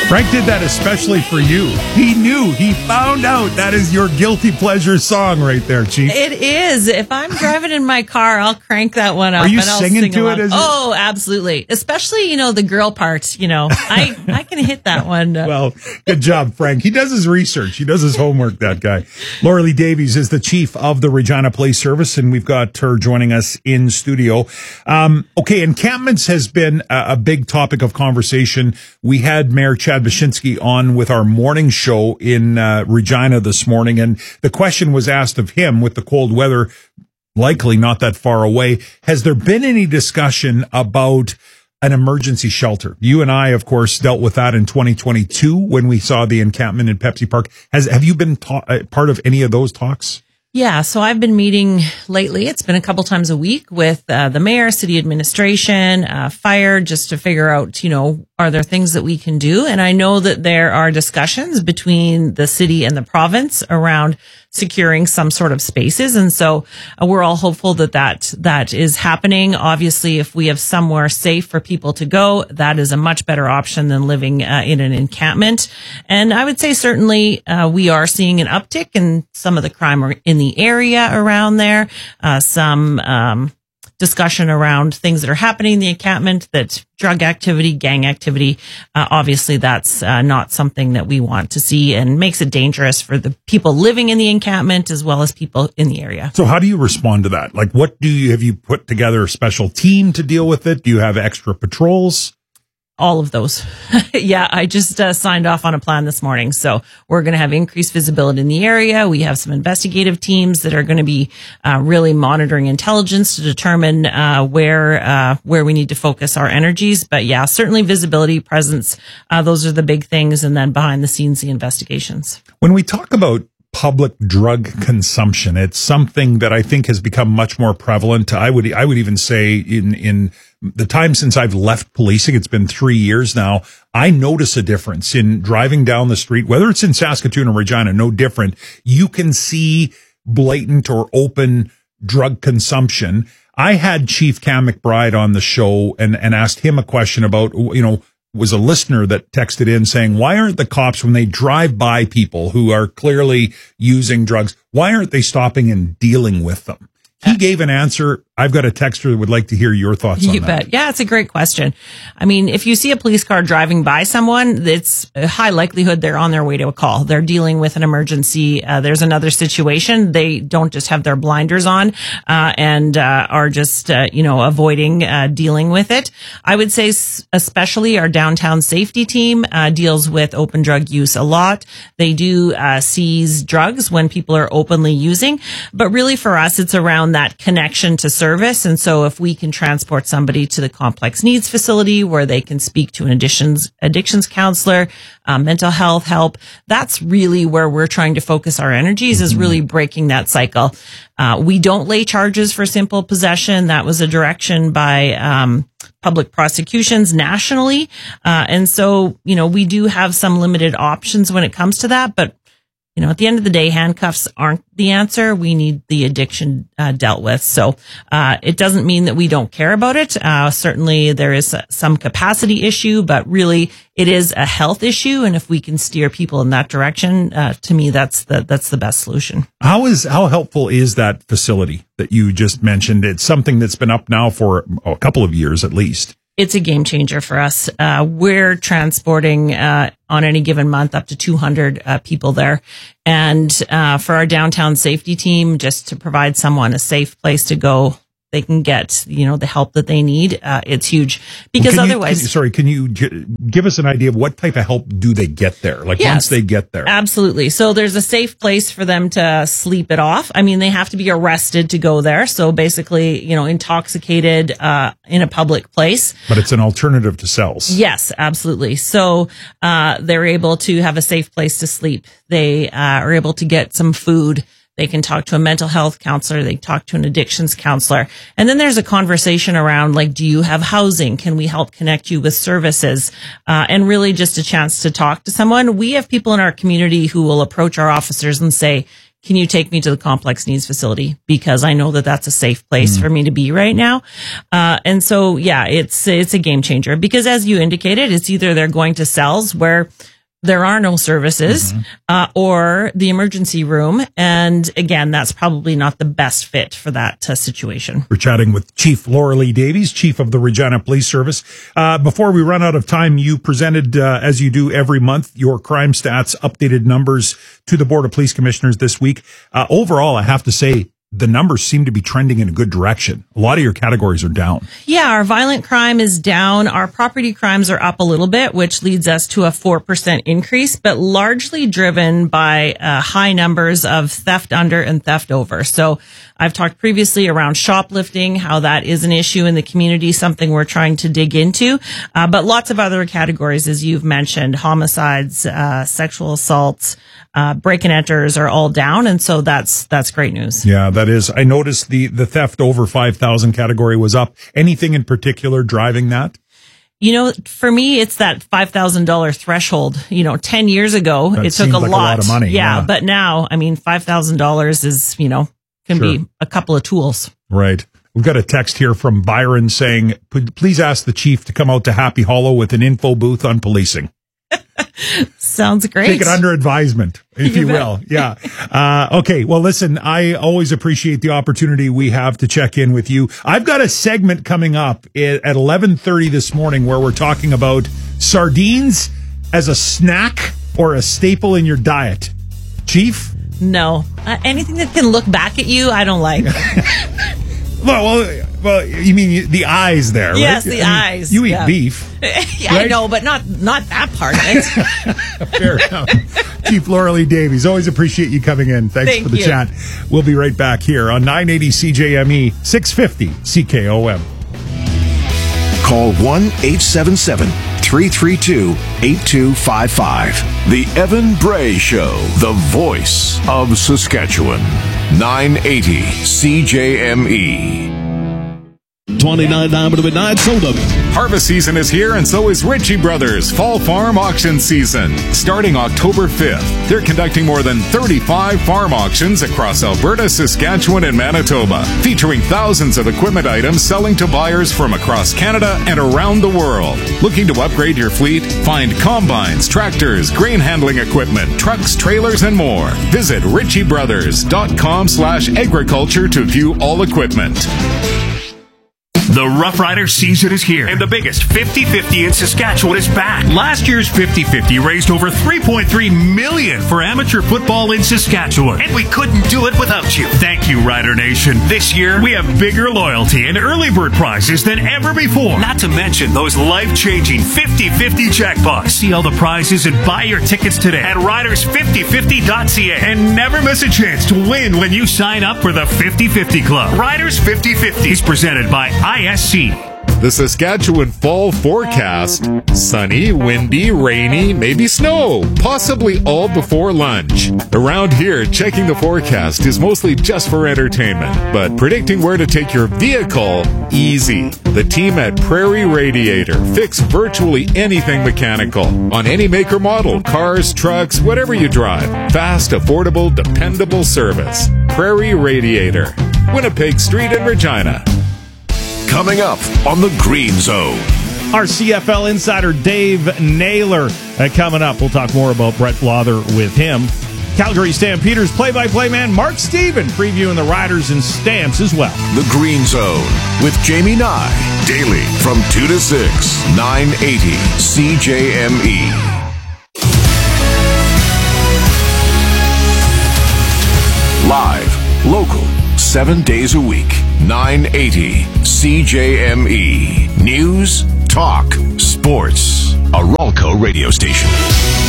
Frank did that especially for you. He knew. He found out that is your guilty pleasure song right there, Chief. It is. If I'm driving in my car, I'll crank that one up. Are you and I'll singing sing to along. it? Oh, absolutely. Especially, the girl part. I can hit that one. Well, good job, Frank. He does his research. He does his homework, that guy. Laura Lee Davies is the chief of the Regina Police Service, and we've got her joining us in studio. Okay, encampments has been a big topic of conversation. We had Mayor Chad Baczynski on with our morning show in Regina this morning, and the question was asked of him with the cold weather likely not that far away. Has there been any discussion about an emergency shelter? You and I, of course, dealt with that in 2022 when we saw the encampment in Pepsi Park. Have you been part of any of those talks? Yeah, so I've been meeting lately. It's been a couple times a week with the mayor, city administration, fire, just to figure out, are there things that we can do? And I know that there are discussions between the city and the province around securing some sort of spaces. And so we're all hopeful that is happening. Obviously, if we have somewhere safe for people to go, that is a much better option than living in an encampment. And I would say certainly we are seeing an uptick in some of the crime in the area around there. Some discussion around things that are happening in the encampment, that drug activity, gang activity. Obviously, that's not something that we want to see and makes it dangerous for the people living in the encampment as well as people in the area. So how do you respond to that? Like, have you put together a special team to deal with it? Do you have extra patrols? All of those. Yeah, I just signed off on a plan this morning. So we're going to have increased visibility in the area. We have some investigative teams that are going to be really monitoring intelligence to determine where we need to focus our energies. But yeah, certainly visibility, presence, those are the big things. And then behind the scenes, the investigations. When we talk about public drug consumption, it's something that I think has become much more prevalent. I would even say in the time since I've left policing, it's been 3 years now, I notice a difference in driving down the street, whether it's in Saskatoon or Regina, no different. You can see blatant or open drug consumption. I had Chief Cam McBride on the show and asked him a question about, was a listener that texted in saying, why aren't the cops, when they drive by people who are clearly using drugs, why aren't they stopping and dealing with them? He gave an answer. I've got a texter that would like to hear your thoughts on that. You bet. Yeah, it's a great question. I mean, if you see a police car driving by someone, it's a high likelihood they're on their way to a call. They're dealing with an emergency. There's another situation. They don't just have their blinders on and are just, avoiding dealing with it. I would say especially our downtown safety team deals with open drug use a lot. They do seize drugs when people are openly using. But really for us, it's around that connection to service. And so if we can transport somebody to the complex needs facility where they can speak to an addictions counselor, mental health help, that's really where we're trying to focus our energies, is really breaking that cycle. We don't lay charges for simple possession. That was a direction by public prosecutions nationally. And so, we do have some limited options when it comes to that. But at the end of the day, handcuffs aren't the answer. We need the addiction dealt with. So it doesn't mean that we don't care about it. Certainly there is some capacity issue, but really it is a health issue. And if we can steer people in that direction, to me, that's the best solution. How helpful is that facility that you just mentioned? It's something that's been up now for a couple of years at least. It's a game changer for us. We're transporting on any given month up to 200 people there. And for our downtown safety team, just to provide someone a safe place to go, they can get, the help that they need. It's huge because can you give us an idea of what type of help do they get there? Like once they get there? Absolutely. So there's a safe place for them to sleep it off. I mean, they have to be arrested to go there. So basically, intoxicated, in a public place. But it's an alternative to cells. Yes, absolutely. So, they're able to have a safe place to sleep. They are able to get some food. They can talk to a mental health counselor. They talk to an addictions counselor. And then there's a conversation around, like, do you have housing? Can we help connect you with services? And really just a chance to talk to someone. We have people in our community who will approach our officers and say, can you take me to the complex needs facility? Because I know that that's a safe place for me to be right now. And so, yeah, it's a game changer because as you indicated, it's either they're going to cells where there are no services, or the emergency room. And again, that's probably not the best fit for that situation. We're chatting with Chief Laura Lee Davies, Chief of the Regina Police Service. Before we run out of time, you presented, as you do every month, your crime stats, updated numbers to the Board of Police Commissioners this week. Overall, I have to say, the numbers seem to be trending in a good direction. A lot of your categories are down. Yeah, our violent crime is down. Our property crimes are up a little bit, which leads us to a 4% increase, but largely driven by high numbers of theft under and theft over. So I've talked previously around shoplifting, how that is an issue in the community, something we're trying to dig into. But lots of other categories, as you've mentioned, homicides, sexual assaults, break and enters are all down. And so that's great news. Yeah, that is. I noticed the theft over 5,000 category was up. Anything in particular driving that? You know, for me, it's that $5,000 threshold. 10 years ago, That it took seemed a like lot. of money. Yeah, but now, I mean, $5,000 is, can be a couple of tools. Right. We've got a text here from Byron saying, please ask the chief to come out to Happy Hollow with an info booth on policing. Sounds great. Take it under advisement, if you will. Yeah. Okay. Well, listen, I always appreciate the opportunity we have to check in with you. I've got a segment coming up at 11:30 this morning where we're talking about sardines as a snack or a staple in your diet. Chief? No. Anything that can look back at you, I don't like. Well, you mean the eyes there, right? Yes, the eyes. You eat beef. Yeah, right? I know, but not that part of it. Fair enough. Chief Laura Lee Davies, always appreciate you coming in. Thanks for the chat. We'll be right back here on 980 CJME, 650 CKOM. Call 1-877-332-8255. The Evan Bray Show, the voice of Saskatchewan. 980 CJME. 29 Diamond Midnight sold up. Harvest season is here, and so is Ritchie Brothers Fall Farm Auction Season. Starting October 5th, they're conducting more than 35 farm auctions across Alberta, Saskatchewan, and Manitoba, featuring thousands of equipment items selling to buyers from across Canada and around the world. Looking to upgrade your fleet? Find combines, tractors, grain handling equipment, trucks, trailers, and more. Visit ritchiebrothers.com/agriculture to view all equipment. The Rough Rider season is here, and the biggest 50-50 in Saskatchewan is back. Last year's 50-50 raised over $3.3 million for amateur football in Saskatchewan, and we couldn't do it without you. Thank you, Rider Nation. This year, we have bigger loyalty and early bird prizes than ever before. Not to mention those life-changing 50-50 jackpots. See all the prizes and buy your tickets today at riders5050.ca. And never miss a chance to win when you sign up for the 50-50 Club. Riders 50-50 is presented by ISC. The Saskatchewan fall forecast: sunny, windy, rainy, maybe snow, possibly all before lunch. Around here, checking the forecast is mostly just for entertainment, but predicting where to take your vehicle, easy. The team at Prairie Radiator fix virtually anything mechanical on any make or model, cars, trucks, whatever you drive. Fast, affordable, dependable service. Prairie Radiator, Winnipeg Street in Regina. Coming up on the Green Zone. Our CFL insider Dave Naylor coming up. We'll talk more about Brett Blother with him. Calgary Stampeders play-by-play man Mark Stephen previewing the Riders and Stamps as well. The Green Zone with Jamie Nye. Daily from 2 to 6. 980 CJME. Live, local, 7 days a week. 980 CJME. News, talk, sports. A Ralco radio station.